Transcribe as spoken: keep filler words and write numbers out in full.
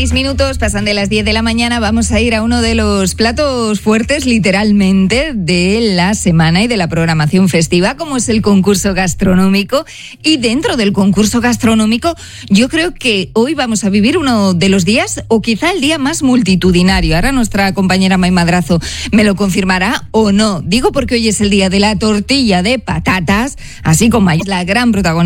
Seis minutos, pasan de las diez de la mañana, vamos a ir a uno de los platos fuertes, literalmente, de la semana y de la programación festiva, como es el concurso gastronómico. Y dentro del concurso gastronómico, yo creo que hoy vamos a vivir uno de los días, o quizá el día más multitudinario. Ahora nuestra compañera May Madrazo me lo confirmará o no. Digo porque hoy es el día de la tortilla de patatas, así como es la gran protagonista